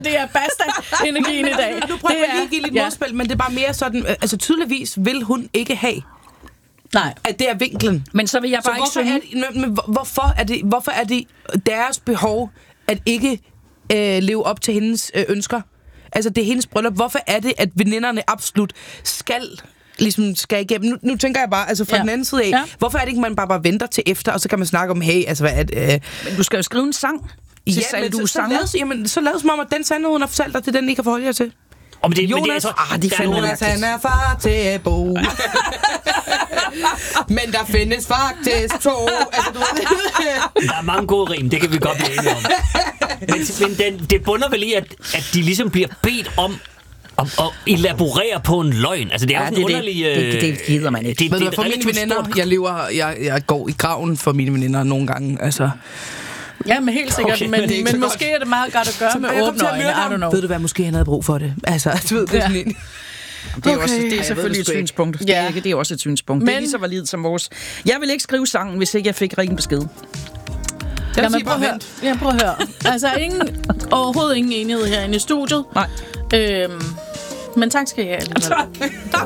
Det er basta-energien i dag. Nu prøver jeg lige at give lidt modspil, men det er bare mere sådan, altså tydeligvis vil hun ikke have, at det er vinklen. Men så vil jeg bare ikke synge. Hvorfor er det deres behov at ikke leve op til hendes ønsker? Altså, det er hendes bryllup. Hvorfor er det, at veninderne absolut skal igennem? Nu tænker jeg bare, altså fra den anden side af, hvorfor er det ikke, man bare venter til efter, og så kan man snakke om, hey, altså hvad er det? Men du skal jo skrive en sang. Men så lad som om, at den sandhed, hun har fortalt dig, det den, I kan forholde jer til. Jonas, Jonas, han er far til Bo. Men der findes faktisk 2. Altså, der er mange gode rim, det kan vi godt blive enige om. Men det bunder vel i, at de ligesom bliver bedt om at elaborere på en løgn. Altså, det er jo sådan underlig... Det gider man ikke. For mine veninder, jeg går i graven for mine veninder nogle gange, altså... Ja, men helt sikkert. Okay, men måske er det meget godt at gøre med åbne øjne. I don't know. Ved du hvad, måske han havde brug for det. Altså, du ved, det er sådan en... Det er selvfølgelig et synspunkt. Ja. Det er også et synspunkt. Men... Det er lige så validt som vores. Jeg vil ikke skrive sangen, hvis ikke jeg fik ringen besked. Jamen, prøv at høre. Altså, overhovedet ingen enighed herinde i studiet. Nej. Men tak skal I have.